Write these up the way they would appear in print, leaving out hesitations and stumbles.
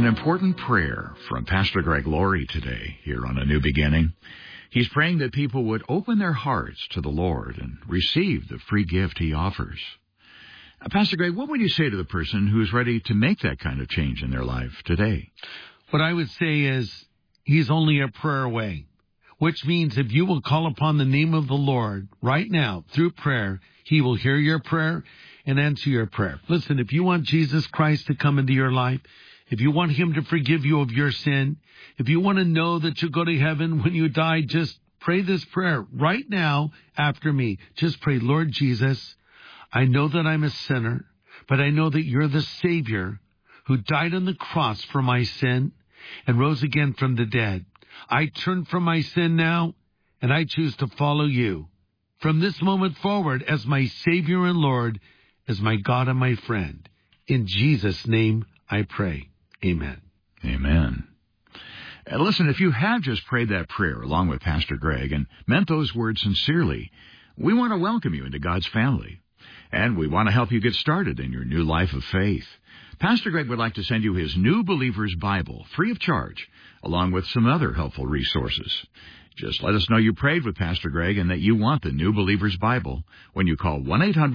An important prayer from Pastor Greg Laurie today here on A New Beginning. He's praying that people would open their hearts to the Lord and receive the free gift He offers. Pastor Greg, what would you say to the person who's ready to make that kind of change in their life today? What I would say is He's only a prayer away, which means if you will call upon the name of the Lord right now through prayer, He will hear your prayer and answer your prayer. Listen, if you want Jesus Christ to come into your life, if you want Him to forgive you of your sin, if you want to know that you'll go to heaven when you die, just pray this prayer right now after me. Just pray, Lord Jesus, I know that I'm a sinner, but I know that You're the Savior who died on the cross for my sin and rose again from the dead. I turn from my sin now, and I choose to follow You from this moment forward as my Savior and Lord, as my God and my friend. In Jesus' name I pray. Amen. Amen. And listen, if you have just prayed that prayer along with Pastor Greg and meant those words sincerely, we want to welcome you into God's family. And we want to help you get started in your new life of faith. Pastor Greg would like to send you his New Believer's Bible free of charge, along with some other helpful resources. Just let us know you prayed with Pastor Greg and that you want the New Believer's Bible when you call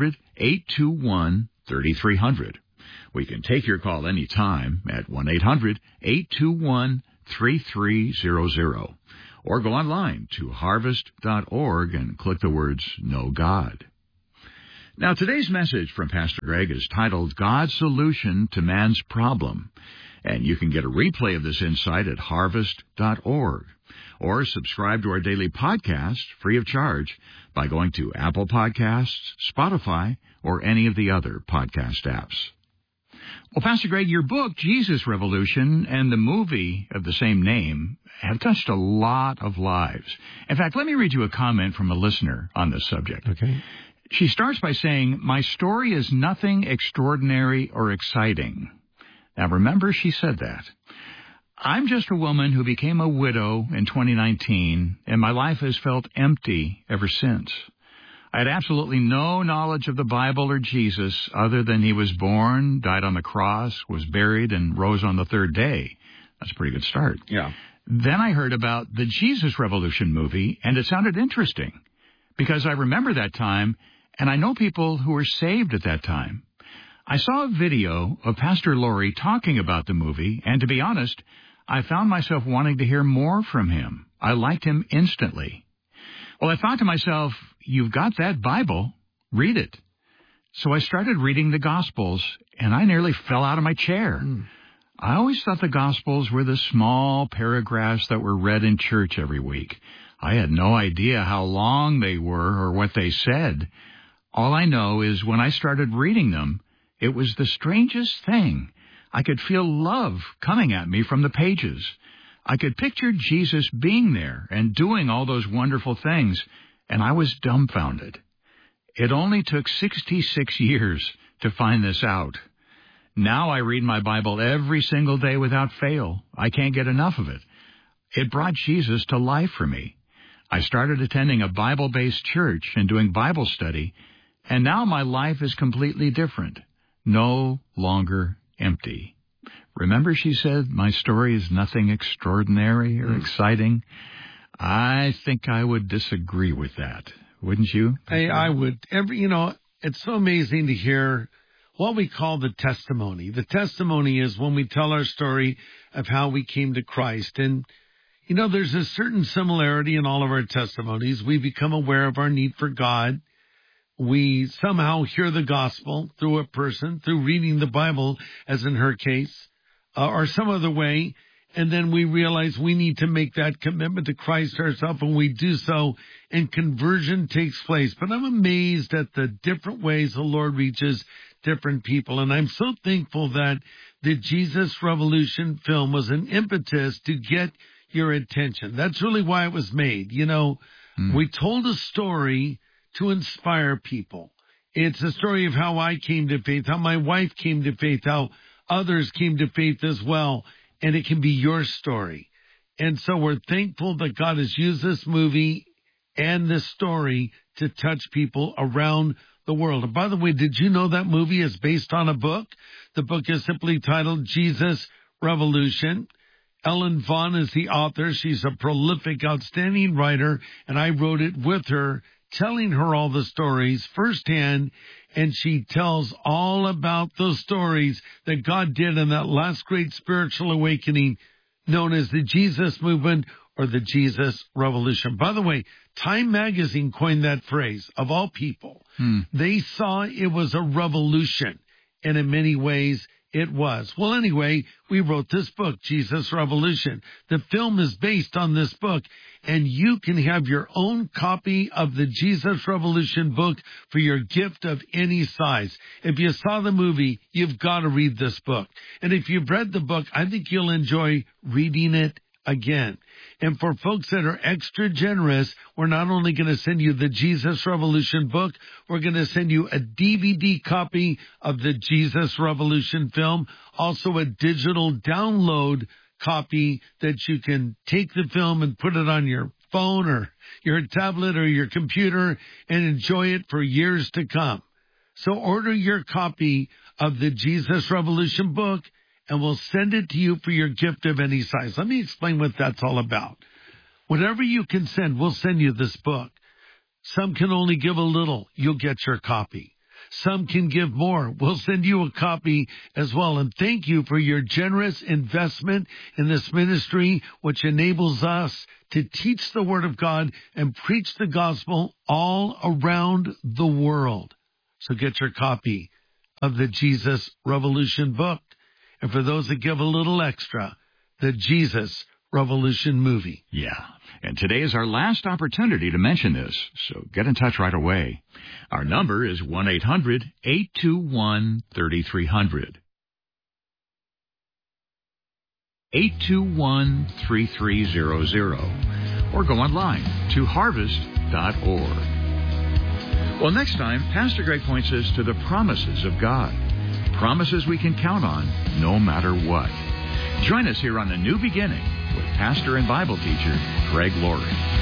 1-800-821-3300. We can take your call anytime at 1-800-821-3300. Or go online to harvest.org and click the words Know God. Now, today's message from Pastor Greg is titled God's Solution to Man's Problem. And you can get a replay of this insight at harvest.org. Or subscribe to our daily podcast free of charge by going to Apple Podcasts, Spotify, or any of the other podcast apps. Well, Pastor Greg, your book, Jesus Revolution, and the movie of the same name have touched a lot of lives. In fact, let me read you a comment from a listener on this subject. Okay. She starts by saying, "My story is nothing extraordinary or exciting." Now, remember, she said that. "I'm just a woman who became a widow in 2019, and my life has felt empty ever since. I had absolutely no knowledge of the Bible or Jesus other than He was born, died on the cross, was buried, and rose on the third day." That's a pretty good start. Yeah. Then I heard about the Jesus Revolution movie, and it sounded interesting because I remember that time, and I know people who were saved at that time. I saw a video of Pastor Laurie talking about the movie, and to be honest, I found myself wanting to hear more from him. I liked him instantly. Well, I thought to myself, you've got that Bible, read it. So I started reading the Gospels, and I nearly fell out of my chair. I always thought the Gospels were the small paragraphs that were read in church every week. I had no idea how long they were or what they said. All I know is when I started reading them, it was the strangest thing. I could feel love coming at me from the pages. I could picture Jesus being there and doing all those wonderful things, and I was dumbfounded. It only took 66 years to find this out. Now I read my Bible every single day without fail. I can't get enough of it. It brought Jesus to life for me. I started attending a Bible-based church and doing Bible study, and now my life is completely different. No longer empty. Remember, she said, my story is nothing extraordinary or exciting. I think I would disagree with that. Wouldn't you? I would. It's so amazing to hear what we call the testimony. The testimony is when we tell our story of how we came to Christ. And, there's a certain similarity in all of our testimonies. We become aware of our need for God. We somehow hear the gospel through a person, through reading the Bible, as in her case, or some other way, and then we realize we need to make that commitment to Christ ourselves, and we do so, and conversion takes place. But I'm amazed at the different ways the Lord reaches different people, and I'm so thankful that the Jesus Revolution film was an impetus to get your attention. That's really why it was made. We told a story to inspire people. It's a story of how I came to faith, how my wife came to faith, how others came to faith as well, and it can be your story. And so we're thankful that God has used this movie and this story to touch people around the world. And by the way, did you know that movie is based on a book? The book is simply titled Jesus Revolution. Ellen Vaughn is the author. She's a prolific, outstanding writer, and I wrote it with her, telling her all the stories firsthand, and she tells all about those stories that God did in that last great spiritual awakening known as the Jesus Movement or the Jesus Revolution. By the way, Time Magazine coined that phrase, of all people. They saw it was a revolution, and in many ways, it was. Well, anyway, we wrote this book, Jesus Revolution. The film is based on this book, and you can have your own copy of the Jesus Revolution book for your gift of any size. If you saw the movie, you've got to read this book. And if you've read the book, I think you'll enjoy reading it again. And for folks that are extra generous, we're not only going to send you the Jesus Revolution book, we're going to send you a DVD copy of the Jesus Revolution film, also a digital download copy that you can take the film and put it on your phone or your tablet or your computer and enjoy it for years to come. So order your copy of the Jesus Revolution book, and we'll send it to you for your gift of any size. Let me explain what that's all about. Whatever you can send, we'll send you this book. Some can only give a little. You'll get your copy. Some can give more. We'll send you a copy as well. And thank you for your generous investment in this ministry, which enables us to teach the Word of God and preach the gospel all around the world. So get your copy of the Jesus Revolution book. And for those that give a little extra, the Jesus Revolution movie. Yeah, and today is our last opportunity to mention this, so get in touch right away. Our number is 1-800-821-3300. 821-3300. Or go online to harvest.org. Well, next time, Pastor Greg points us to the promises of God. Promises we can count on no matter what. Join us here on The New Beginning with pastor and Bible teacher Greg Laurie.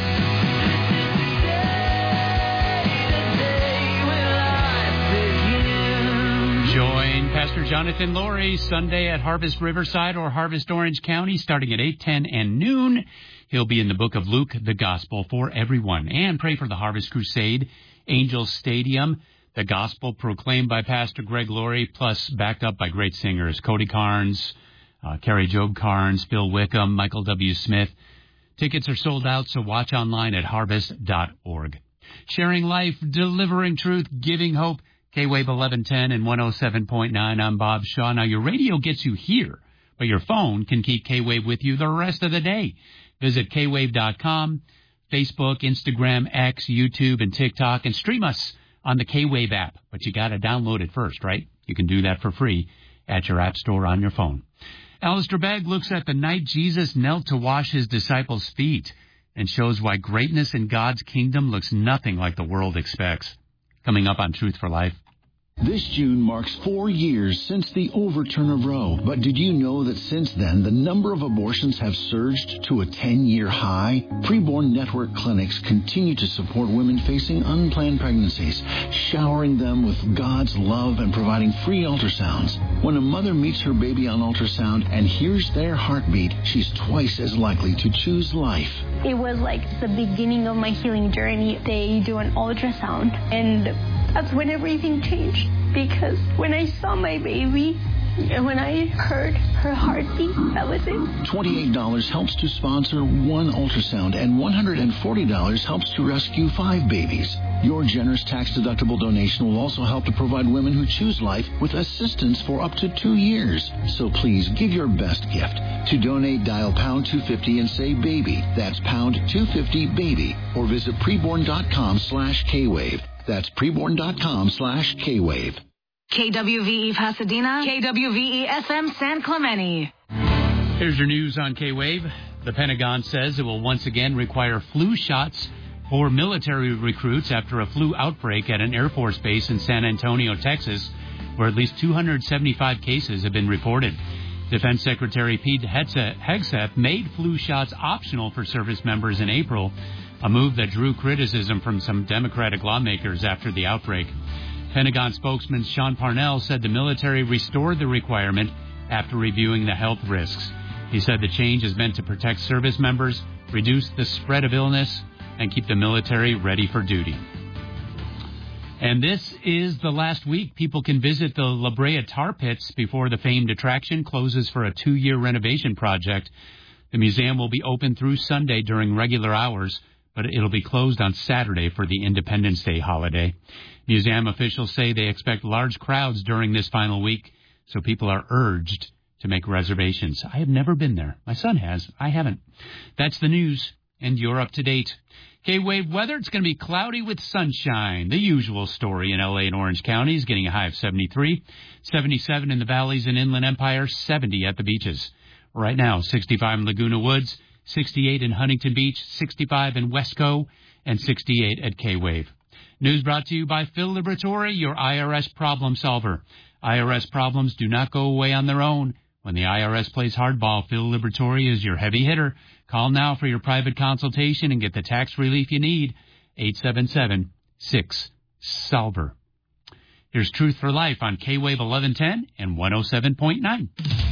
Join Pastor Jonathan Laurie Sunday at Harvest Riverside or Harvest Orange County starting at 8:10 and noon. He'll be in the book of Luke, the Gospel for Everyone. And pray for the Harvest Crusade, Angel Stadium. The gospel proclaimed by Pastor Greg Laurie, plus backed up by great singers, Cody Carnes, Carrie Job Carnes, Bill Wickham, Michael W. Smith. Tickets are sold out, so watch online at harvest.org. Sharing life, delivering truth, giving hope. K-Wave 1110 and 107.9. I'm Bob Shaw. Now, your radio gets you here, but your phone can keep K-Wave with you the rest of the day. Visit kwave.com, Facebook, Instagram, X, YouTube, and TikTok, and stream us on the K-Wave app, but you got to download it first, right? You can do that for free at your app store on your phone. Alistair Begg looks at the night Jesus knelt to wash his disciples' feet and shows why greatness in God's kingdom looks nothing like the world expects. Coming up on Truth for Life. This June marks 4 years since the overturn of Roe. But did you know that since then, the number of abortions have surged to a 10-year high? Preborn Network clinics continue to support women facing unplanned pregnancies, showering them with God's love and providing free ultrasounds. When a mother meets her baby on ultrasound and hears their heartbeat, she's twice as likely to choose life. It was like the beginning of my healing journey. They do an ultrasound, and that's when everything changed, because when I saw my baby and when I heard her heartbeat, that was it. $28 helps to sponsor 1 ultrasound, and $140 helps to rescue 5 babies. Your generous tax-deductible donation will also help to provide women who choose life with assistance for up to 2 years. So please give your best gift. To donate, dial pound 250 and say baby. That's pound 250 baby. Or visit preborn.com/Kwave. That's preborn.com/Kwave. KWVE Pasadena, KWVE FM San Clemente. Here's your news on K-Wave. The Pentagon says it will once again require flu shots for military recruits after a flu outbreak at an Air Force base in San Antonio, Texas, where at least 275 cases have been reported. Defense Secretary Pete Hegseth made flu shots optional for service members in April, a move that drew criticism from some Democratic lawmakers after the outbreak. Pentagon spokesman Sean Parnell said the military restored the requirement after reviewing the health risks. He said the change is meant to protect service members, reduce the spread of illness, and keep the military ready for duty. And this is the last week people can visit the La Brea Tar Pits before the famed attraction closes for a 2-year renovation project. The museum will be open through Sunday during regular hours, but it'll be closed on Saturday for the Independence Day holiday. Museum officials say they expect large crowds during this final week, so people are urged to make reservations. I have never been there. My son has. I haven't. That's the news, and you're up to date. K-Wave weather, it's going to be cloudy with sunshine. The usual story in L.A. and Orange counties, getting a high of 73, 77 in the valleys and Inland Empire, 70 at the beaches. Right now, 65 in Laguna Woods, 68 in Huntington Beach, 65 in Wesco, and 68 at K-Wave. News brought to you by Phil Liberatore, your IRS problem solver. IRS problems do not go away on their own. When the IRS plays hardball, Phil Liberatore is your heavy hitter. Call now for your private consultation and get the tax relief you need. 877-6-SOLVER. Here's Truth for Life on K-Wave 1110 and 107.9.